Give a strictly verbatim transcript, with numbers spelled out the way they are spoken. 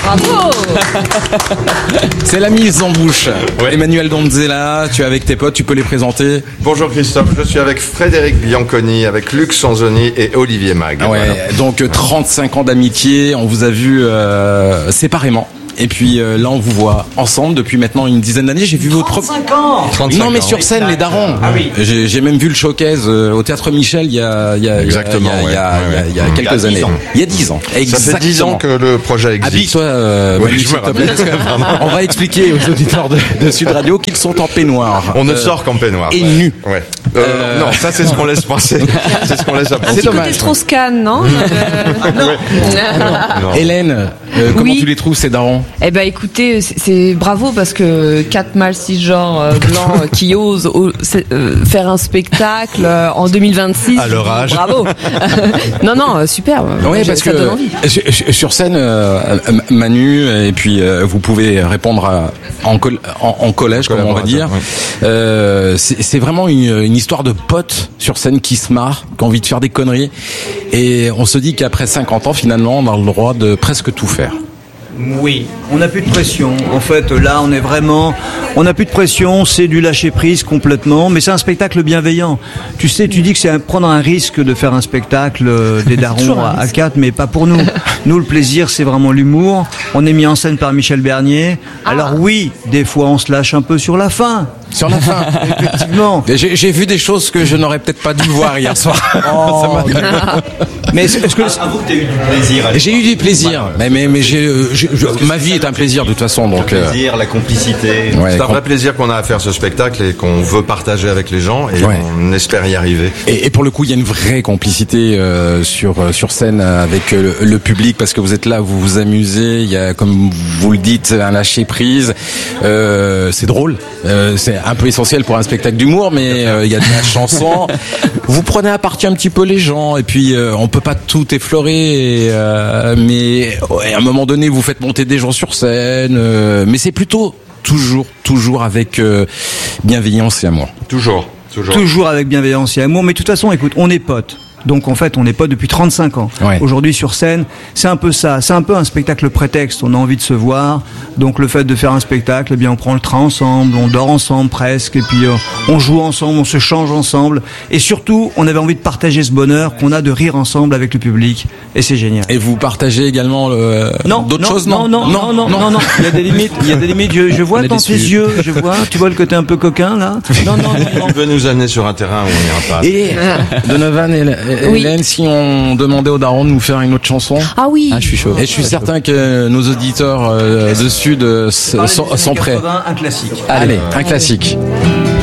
Bravo. C'est la mise en bouche. Ouais. Emmanuel Donzella, tu es avec tes potes, tu peux les présenter. Bonjour Christophe, je suis avec Frédéric Bianconi, avec Luc Sanzoni et Olivier Mag. Ouais, voilà. Donc trente-cinq ans d'amitié, on vous a vu euh, séparément. Et puis euh, là on vous voit ensemble depuis maintenant une dizaine d'années. J'ai vu votre trente-cinq ans. Non mais sur scène les darons. Ah oui. J'ai, j'ai même vu le showcase euh, au Théâtre Michel il y a il y a exactement il y a, ouais. il y a, ouais, il y a, il y a quelques il y a années. Ans. Il y a dix ans. Exactement. Ça fait dix ans que le projet existe. Habille-toi euh, ouais, Manu, je me rappelle. On va expliquer aux auditeurs de, de Sud Radio qu'ils sont en peignoir. On ne euh, sort qu'en peignoir. Et nu. Ouais. Euh, euh... Non, ça c'est ce qu'on laisse penser. C'est ce qu'on laisse penser. C'est dommage. C'est trop scan, non? euh... non. non. non. Hélène, euh, comment oui. tu les trouves ces darons? Eh ben écoutez, c'est, c'est bravo parce que quatre mâles cisgenres euh, blancs euh, qui osent euh, faire un spectacle euh, en deux mille vingt-six. À leur âge. Bravo. non non, euh, super. Oui, parce que sur scène, euh, Manu, et puis euh, vous pouvez répondre à, en, col- en, en collège, comme on va dire. Oui. Euh, c'est, c'est vraiment une, une histoire de potes sur scène qui se marrent, qui ont envie de faire des conneries, et on se dit qu'après cinquante ans, finalement, on a le droit de presque tout faire. Oui, on n'a plus de pression. En fait, là, on est vraiment... On n'a plus de pression, c'est du lâcher-prise complètement, mais c'est un spectacle bienveillant. Tu sais, tu dis que c'est un, prendre un risque de faire un spectacle des darons à, à quatre, mais pas pour nous. Nous, le plaisir, c'est vraiment l'humour. On est mis en scène par Michel Bernier. Ah. Alors oui, des fois, on se lâche un peu sur la fin. Sur la fin, effectivement. J'ai, j'ai vu des choses que je n'aurais peut-être pas dû voir hier soir. Oh, mais est-ce que avoue que t'as eu du plaisir? J'ai eu du plaisir, mais mais mais j'ai, j'ai je, ma vie est un plaisir de toute façon, donc. Le plaisir, euh... la complicité. Ouais, c'est un vrai plaisir qu'on a à faire ce spectacle et qu'on veut partager avec les gens et ouais. on espère y arriver. Et, et pour le coup, il y a une vraie complicité euh, sur sur scène avec le, le public parce que vous êtes là, vous vous amusez. Il y a, comme vous le dites, un lâcher prise. Euh, c'est drôle. Euh, c'est un peu essentiel pour un spectacle d'humour, mais euh, il y a de la chanson. Vous prenez à partie un petit peu les gens, et puis euh, on peut pas tout effleurer, et, euh, mais ouais, à un moment donné, vous faites monter des gens sur scène, euh, mais c'est plutôt toujours, toujours avec euh, bienveillance et amour. Toujours, toujours. Toujours avec bienveillance et amour, mais de toute façon, écoute, on est potes. Donc en fait, on n'est pas depuis trente-cinq ans. Ouais. Aujourd'hui sur scène, c'est un peu ça. C'est un peu un spectacle prétexte. On a envie de se voir. Donc le fait de faire un spectacle, eh bien on prend le train ensemble, on dort ensemble presque, et puis euh, on joue ensemble, on se change ensemble. Et surtout, on avait envie de partager ce bonheur qu'on a de rire ensemble avec le public. Et c'est génial. Et vous partagez également le... non, d'autres non, choses non non non, non, non, non, non, non. Il y a des limites. Il y a des limites. Je, je vois dans tes yeux. Je vois. Tu vois le côté un peu coquin là. Non, non, non. Il veut nous amener sur un terrain où on n'ira pas. Et Donovan et Oui. Hélène, si on demandait aux darons de nous faire une autre chanson. Ah oui. Ah, je suis chaud. Et je suis certain que nos auditeurs euh, de Sud euh, sont, sont prêts. Un classique. Allez, un classique.